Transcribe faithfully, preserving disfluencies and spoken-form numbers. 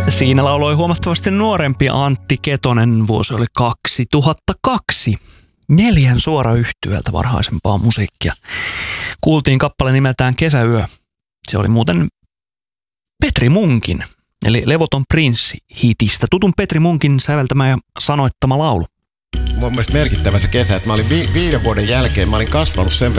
Siinä lauloi huomattavasti nuorempi Antti Ketonen. Vuosi oli kaksituhattakaksi. Neljän suora yhtyöltä varhaisempaa musiikkia. Kuultiin kappale nimeltään Kesäyö. Se oli muuten Petri Munkin, eli Levoton prinssi hitistä. Tutun Petri Munkin säveltämä ja sanoittama laulu. Mun mielestä merkittävä se kesä, että mä olin vi- viiden vuoden jälkeen, mä olin kasvanut sen